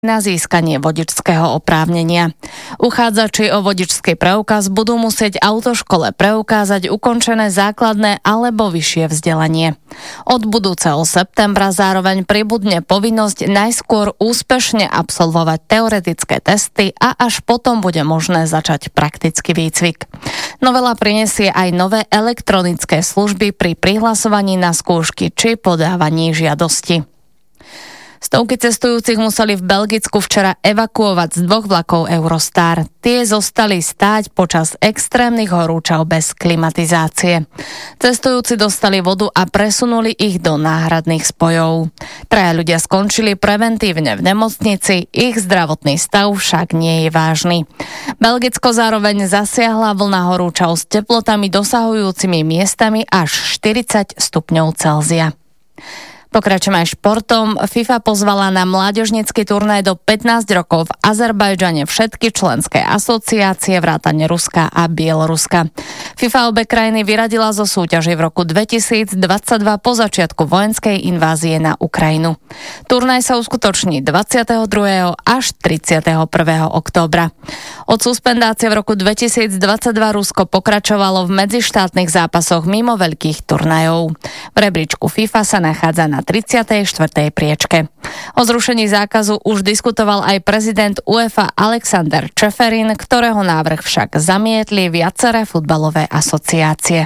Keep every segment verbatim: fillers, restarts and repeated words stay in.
na získanie vodičského oprávnenia. Uchádzači o vodičský preukaz budú musieť autoškole preukázať ukončené základné alebo vyššie vzdelanie. Od budúceho septembra zároveň pribudne povinnosť najskôr úspešne absolvovať teoretické testy a až potom bude možné začať praktický výcvik. Novela prinesie aj nové elektronické služby pri prihlasovaní na skúšky či podávaní žiadosti. Stovky cestujúcich museli v Belgicku včera evakuovať z dvoch vlakov Eurostar. Tie zostali stáť počas extrémnych horúčav bez klimatizácie. Cestujúci dostali vodu a presunuli ich do náhradných spojov. Traja ľudia skončili preventívne v nemocnici, ich zdravotný stav však nie je vážny. Belgicko zároveň zasiahla vlna horúčav s teplotami dosahujúcimi miestami až štyridsať stupňov Celzia. Pokračujeme aj športom. FIFA pozvala na mládežnícky turnaj do pätnásť rokov v Azerbajdžane všetky členské asociácie vrátane Ruska a Bieloruska. FIFA obe krajiny vyradila zo súťaže v roku dvetisícdvadsaťdva po začiatku vojenskej invázie na Ukrajinu. Turnaj sa uskutoční dvadsiateho druhého až tridsiateho prvého októbra. Od suspendácie v roku dvetisícdvadsaťdva Rusko pokračovalo v medzištátnych zápasoch mimo veľkých turnajov. V rebríčku FIFA sa nachádza na tridsiatej štvrtej priečke. O zrušení zákazu už diskutoval aj prezident UEFA Alexander Čeferin, ktorého návrh však zamietli viaceré futbalové asociácie.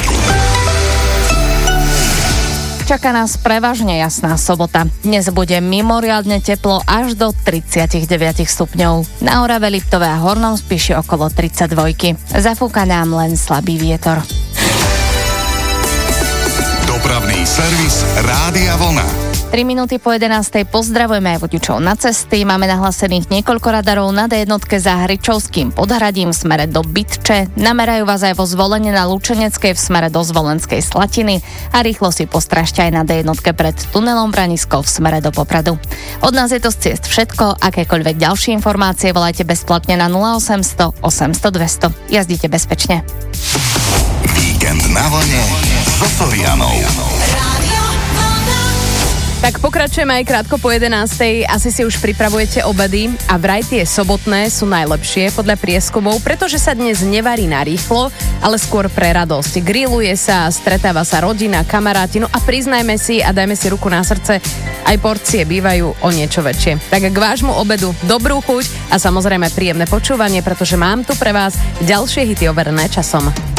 Čaká nás prevažne jasná sobota. Dnes bude mimoriadne teplo až do tridsaťdeväť stupňov. Na Orave, Liptove a Hornom Spiši okolo tridsaťdva. Zafúka nám len slabý vietor. Dopravný servis Rádia Vlna. tri minúty po jedenástej pozdravujeme aj vodičov na cesty. Máme nahlásených niekoľko radarov na dé jednotke za Hričovským Podhradím v smere do Bytče. Namerajú vás aj vo Zvolenie na Lučeneckej v smere do Zvolenskej Slatiny a rýchlo si postražte aj na dé jednotke pred tunelom Branisko v smere do Popradu. Od nás je to z ciest všetko. Akékoľvek ďalšie informácie volajte bezplatne na nula osemsto osemsto dvesto. Jazdite bezpečne. Víkend na vlne so Sorianou. Tak pokračujeme aj krátko po jedenástej. Asi si už pripravujete obedy a vraj tie sobotné sú najlepšie podľa prieskumov, pretože sa dnes nevarí na rýchlo, ale skôr pre radosť. Grilluje sa, stretáva sa rodina, kamaráti, no a priznajme si a dajme si ruku na srdce, aj porcie bývajú o niečo väčšie. Tak k vášmu obedu dobrú chuť a samozrejme príjemné počúvanie, pretože mám tu pre vás ďalšie hity overené časom.